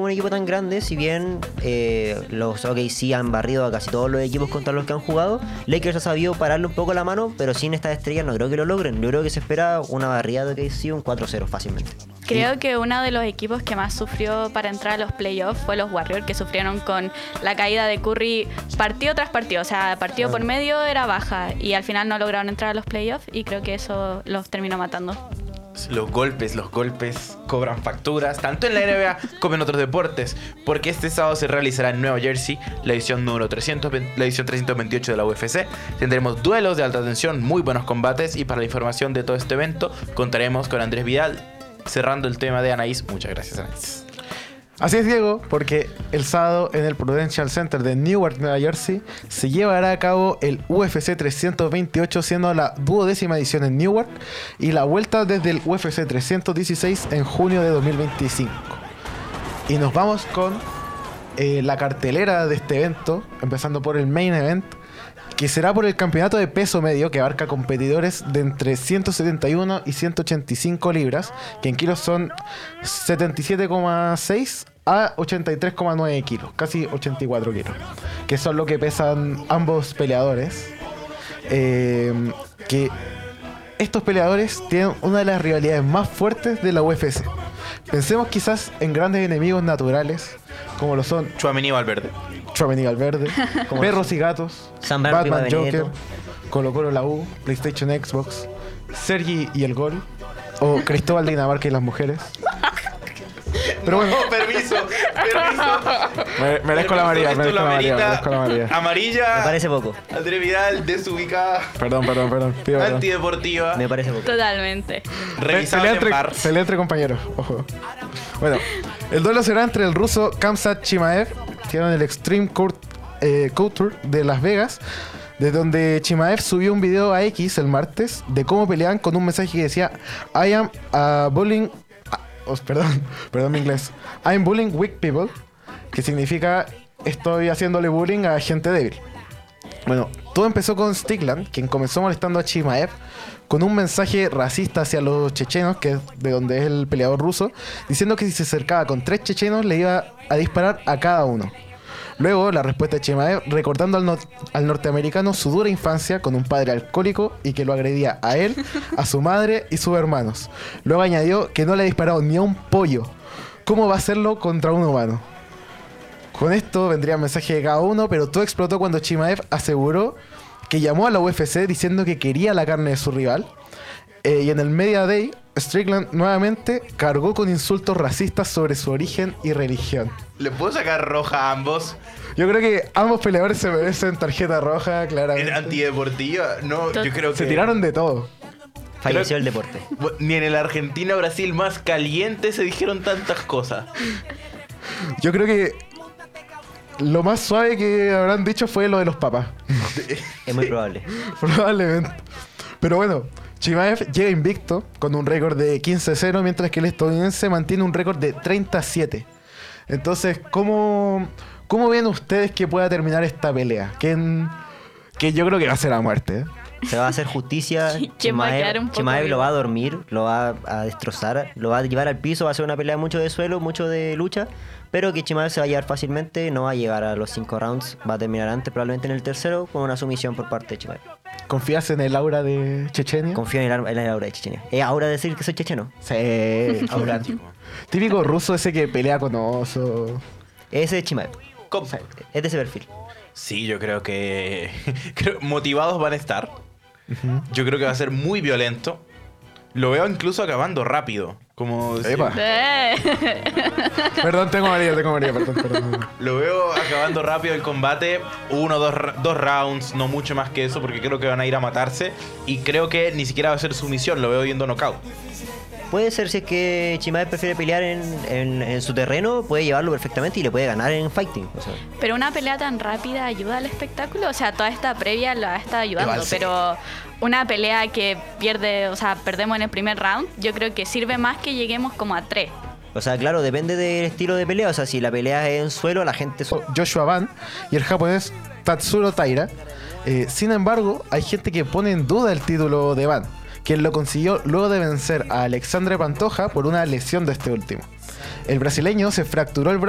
un equipo tan grande, si bien los OKC han barrido a casi todos los equipos contra los que han jugado, Lakers ha sabido pararle un poco la mano, pero sin estas estrellas no creo que lo logren. Yo creo que se espera una barrida de OKC, un 4-0 fácilmente. Creo que uno de los equipos que más sufrió para entrar a los playoffs fue los Warriors, que sufrieron con la caída de Curry partido tras partido. O sea, partido por medio era baja y al final no lograron entrar a los playoffs y creo que eso los terminó matando. Los golpes cobran facturas, tanto en la NBA como en otros deportes, porque este sábado se realizará en Nueva Jersey la edición número 328 de la UFC. Tendremos duelos de alta tensión, muy buenos combates, y para la información de todo este evento contaremos con Andrés Vidal, cerrando el tema de Anaís. Muchas gracias, Anaís. Así es, Diego, porque el sábado en el Prudential Center de Newark, Nueva Jersey, se llevará a cabo el UFC 328, siendo la 12ª edición en Newark, y la vuelta desde el UFC 316 en junio de 2025. Y nos vamos con la cartelera de este evento, empezando por el Main Event, que será por el campeonato de peso medio, que abarca competidores de entre 171 y 185 libras, que en kilos son 77,6 a 83,9 kilos, casi 84 kilos, que son lo que pesan ambos peleadores. Que estos peleadores tienen una de las rivalidades más fuertes de la UFC. Pensemos quizás en grandes enemigos naturales, como lo son Tchouaméni Valverde, Perros y Gatos, Zambrano Batman, Pipa-Benedetto, Joker, Colo Colo la U, PlayStation, Xbox, Sergi y el Gol, o Cristóbal Dinamarca y las mujeres. Pero bueno, permiso. merezco la María, merezco la María. Amarilla. Me parece poco. Andrés Vidal, desubicada. Perdón. Pido perdón. Antideportiva. Me parece poco. Totalmente. Revisada en bar. Pelea entre compañeros, ojo. Bueno, el duelo será entre el ruso Khamzat Chimaev, que era en el Extreme Couture de Las Vegas, de donde Chimaev subió un video a X el martes de cómo peleaban, con un mensaje que decía: I am bullying... perdón mi inglés. I'm bullying weak people, que significa estoy haciéndole bullying a gente débil. Bueno, todo empezó con Stickland, quien comenzó molestando a Chimaev con un mensaje racista hacia los chechenos, que es de donde es el peleador ruso, diciendo que si se acercaba con 3 chechenos le iba a disparar a cada uno. Luego, la respuesta de Chimaev, recordando al norteamericano su dura infancia con un padre alcohólico y que lo agredía a él, a su madre y sus hermanos. Luego añadió que no le ha disparado ni a un pollo. ¿Cómo va a hacerlo contra un humano? Con esto vendría el mensaje de cada uno, pero todo explotó cuando Chimaev aseguró que llamó a la UFC diciendo que quería la carne de su rival. Y en el Media Day, Strickland nuevamente cargó con insultos racistas sobre su origen y religión. ¿Le puedo sacar roja a ambos? Yo creo que ambos peleadores se merecen tarjeta roja, claramente. Antideportiva. No, yo creo que... Se tiraron de todo. Falleció el deporte. Ni en el Argentina-Brasil más caliente se dijeron tantas cosas. Yo creo que lo más suave que habrán dicho fue lo de los papas. Es muy probable. Probablemente. Pero bueno, Chimaev llega invicto con un récord de 15-0, mientras que el estadounidense mantiene un récord de 30-7. Entonces, ¿cómo ven ustedes que pueda terminar esta pelea? Que yo creo que va a ser a muerte, ¿eh? Se va a hacer justicia. Chimaev Chimaev lo va a dormir, lo va a destrozar, lo va a llevar al piso. Va a ser una pelea mucho de suelo, mucho de lucha, pero que Chimaev se va a llevar fácilmente. No va a llegar a los 5 rounds, va a terminar antes, probablemente en el tercero, con una sumisión por parte de Chimaev. ¿Confías en el aura de Chechenia? Confío en el aura de Chechenia. ¿Es aura decir que soy checheno? Sí, aura. Típico ruso ese que pelea con oso. Ese es Chimaev. ¿Cómo? Es de ese perfil. Sí, yo creo que... motivados van a estar. Yo creo que va a ser muy violento. Lo veo incluso acabando rápido. Como... Epa. Perdón, tengo María, perdón. Lo veo acabando rápido el combate. 1, 2 rounds, no mucho más que eso, porque creo que van a ir a matarse. Y creo que ni siquiera va a ser sumisión, lo veo yendo knockout. Puede ser, si es que Chimaev prefiere pelear en su terreno, puede llevarlo perfectamente y le puede ganar en fighting. O sea. Pero una pelea tan rápida ayuda al espectáculo. O sea, toda esta previa lo ha estado ayudando. Igual, sí. Pero una pelea que perdemos en el primer round, yo creo que sirve más que lleguemos como a 3. O sea, claro, depende del estilo de pelea. O sea, si la pelea es en suelo, la gente... Joshua Van y el japonés Tatsuro Taira. Sin embargo, hay gente que pone en duda el título de Van, quien lo consiguió luego de vencer a Alexandre Pantoja por una lesión de este último. El brasileño se fracturó el brazo